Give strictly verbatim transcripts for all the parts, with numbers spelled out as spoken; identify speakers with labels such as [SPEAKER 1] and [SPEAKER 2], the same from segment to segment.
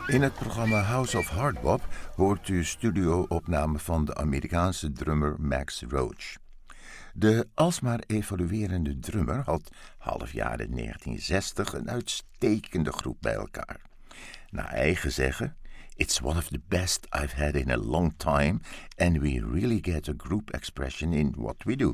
[SPEAKER 1] In het programma House of Hardbop hoort u studio-opname van de Amerikaanse drummer Max Roach. De alsmaar evoluerende drummer had half jaren negentien zestig een uitstekende groep bij elkaar. Naar eigen zeggen, it's one of the best I've had in a long time and we really get a group expression in what we do.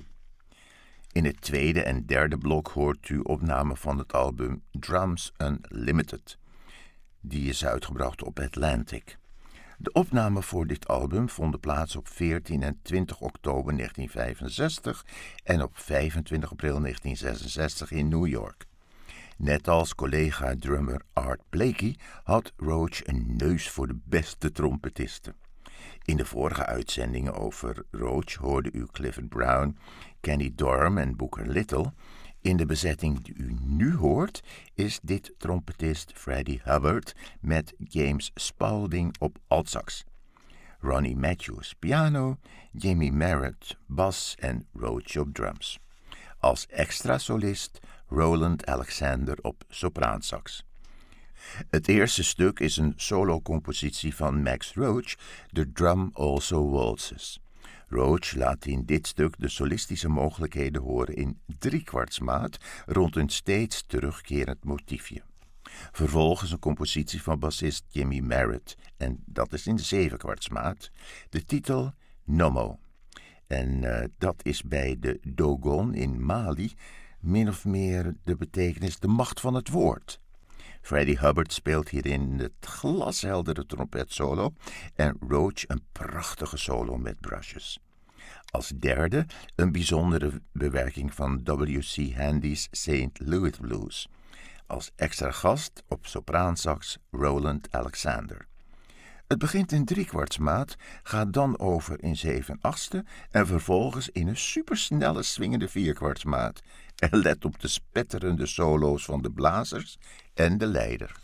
[SPEAKER 1] In het tweede en derde blok hoort u opname van het album Drums Unlimited. Die is uitgebracht op Atlantic. De opnamen voor dit album vonden plaats op veertien en twintig oktober negentien vijfenzestig en op vijfentwintig april negentien zesenzestig in New York. Net als collega-drummer Art Blakey had Roach een neus voor de beste trompetisten. In de vorige uitzendingen over Roach hoorde u Clifford Brown, Kenny Dorham en Booker Little. In de bezetting die u nu hoort is dit trompetist Freddie Hubbard met James Spaulding op altsax, Ronnie Matthews piano, Jimmy Merritt bas en Roach op drums. Als extra solist Roland Alexander op sopraansax. Het eerste stuk is een solo-compositie van Max Roach, The Drum Also Waltzes. Roach laat in dit stuk de solistische mogelijkheden horen in driekwartsmaat rond een steeds terugkerend motiefje. Vervolgens een compositie van bassist Jimmy Merritt, en dat is in zevenkwartsmaat, de titel Nomo. En uh, dat is bij de Dogon in Mali min of meer de betekenis de macht van het woord. Freddie Hubbard speelt hierin het glasheldere trompetsolo en Roach een prachtige solo met brushes. Als derde een bijzondere bewerking van W C Handy's Saint Louis Blues. Als extra gast op sopraansax Roland Alexander. Het begint in driekwartsmaat, gaat dan over in zeven achtste en vervolgens in een supersnelle swingende vierkwartsmaat. En let op de spetterende solo's van de blazers en de leider.